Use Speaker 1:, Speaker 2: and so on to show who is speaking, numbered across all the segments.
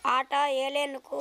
Speaker 1: ఆట ఎలెన్కు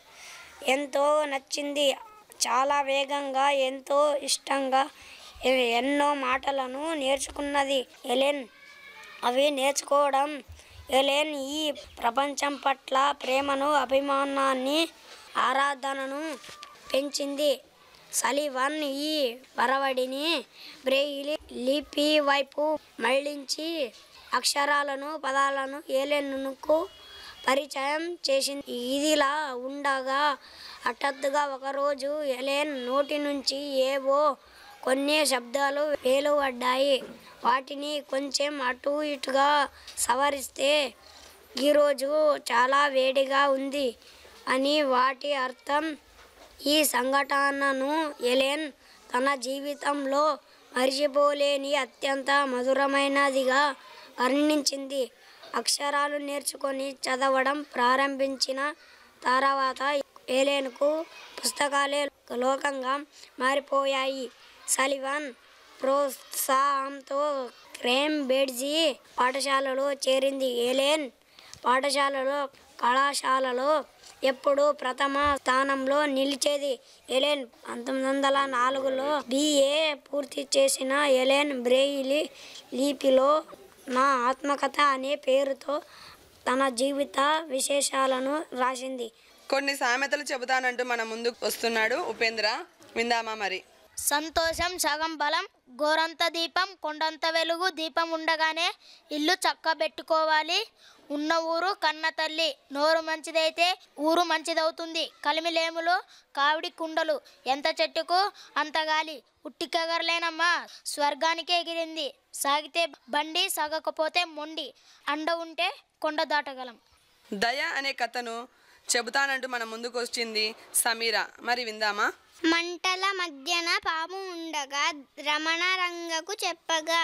Speaker 1: ఎంతో నచ్చింది. చాలా వేగంగా, ఎంతో ఇష్టంగా ఎన్నో మాటలను నేర్చుకున్నది ఎలెన్. అవి నేర్చుకోవడం ఎలెన్ ఈ ప్రపంచం పట్ల ప్రేమను, అభిమానాన్ని, ఆరాధనను పెంచింది. సలివన్ ఈ వరవడిని బ్రెయిలీ లిపి వైపు మళ్లించి అక్షరాలను, పదాలను ఎలెన్కు పరిచయం చేసింది. ఇదిలా ఉండగా హఠాత్తుగా ఒకరోజు ఎలెన్ నోటి నుంచి ఏవో కొన్ని శబ్దాలు వెలువడ్డాయి. వాటిని కొంచెం అటూ ఇటూగా సవరిస్తే ఈరోజు చాలా వేడిగా ఉంది అని వాటి అర్థం. ఈ సంఘటనను ఎలెన్ తన జీవితంలో మరిచిపోలేని, అత్యంత మధురమైనదిగా వర్ణించింది. అక్షరాలు నేర్చుకొని చదవడం ప్రారంభించిన తర్వాత ఎలెన్కు పుస్తకాలే లోకంగా మారిపోయాయి. సలివన్ ప్రోత్సాహంతో కేంబ్రిడ్జి పాఠశాలలో చేరింది. ఎలెన్ పాఠశాలలో, కళాశాలలో ఎప్పుడూ ప్రథమ స్థానంలో నిలిచేది. ఎలెన్ 1904లో BA పూర్తి చేసిన ఎలెన్ బ్రెయిలీ లిపిలో నా ఆత్మకథ అనే పేరుతో తన జీవిత విశేషాలను రాసింది.
Speaker 2: కొన్ని సామెతలు చెబుతానంటూ మన ముందుకు వస్తున్నాడు ఉపేంద్ర. విందామా మరి?
Speaker 3: సంతోషం సగం బలం, గోరంత దీపం కొండంత వెలుగు, దీపం ఉండగానే ఇల్లు చక్కబెట్టుకోవాలి, ఉన్న ఊరు కన్న తల్లి, నోరు మంచిదైతే ఊరు మంచిదవుతుంది, కలిమిలేములు కావిడి కుండలు, ఎంత చెట్టుకు అంత గాలి, ఉట్టికెగరలేనమ్మా స్వర్గానికే ఎగిరింది, సాగితే బండి సాగకపోతే మొండి, అండ ఉంటే కొండ దాటగలం.
Speaker 2: దయ అనే కథను చెబుతానంటూ మన ముందుకు వచ్చింది సమీర. మరి విందామా?
Speaker 4: మంటల మధ్యన పాము ఉండగా రమణ రంగకు చెప్పగా,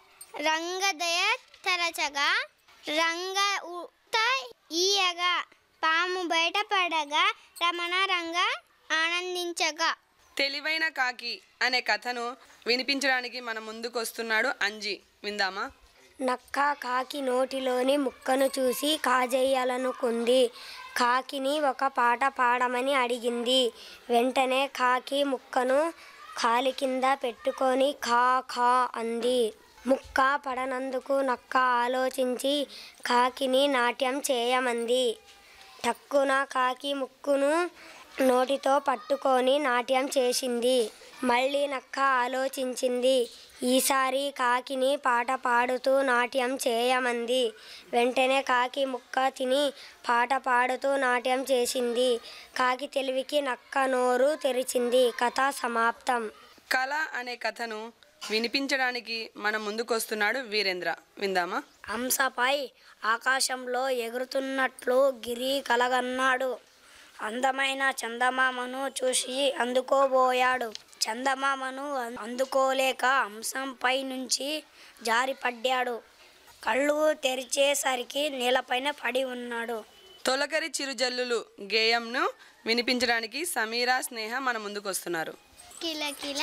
Speaker 4: రంగదయ తరచగా, రంగ ఉత ఈయగా, పాము బయటపడగా రమణ రంగ ఆనందించగా.
Speaker 2: తెలివైన కాకి అనే కథను వినిపించడానికి మన ముందుకు వస్తున్నాడు అంజీ. విందామా?
Speaker 1: నక్క కాకి నోటిలోని ముక్కను చూసి కాజేయాలనుకుంది. కాకిని ఒక పాట పాడమని అడిగింది. వెంటనే కాకి ముక్కను కాలి కింద పెట్టుకొని ఖా ఖా అంది. ముక్క పడనందుకు నక్క ఆలోచించి కాకిని నాట్యం చేయమంది. టక్కున కాకి ముక్కును నోటితో పట్టుకొని నాట్యం చేసింది. మళ్ళీ నక్క ఆలోచించింది. ఈసారి కాకిని పాట పాడుతూ నాట్యం చేయమంది. వెంటనే కాకి ముక్క తిని పాట పాడుతూ నాట్యం చేసింది. కాకి తెలివికి నక్క నోరు తెరిచింది. కథ సమాప్తం.
Speaker 2: కళ అనే కథను వినిపించడానికి మన ముందుకు వస్తున్నాడు వీరేంద్ర. విందామా?
Speaker 1: హంసపై ఆకాశంలో ఎగురుతున్నట్లు గిరి కలగన్నాడు. అందమైన చందమామను చూసి అందుకోబోయాడు. చందమామను అందుకోలేక హంసంపై నుంచి జారిపడ్డాడు. కళ్ళు తెరిచేసరికి నేలపైన పడి ఉన్నాడు.
Speaker 2: తొలకరి చిరుజల్లులు గేయంను వినిపించడానికి సమీరా, స్నేహ మన ముందుకు వస్తున్నారు.
Speaker 4: కిలకిల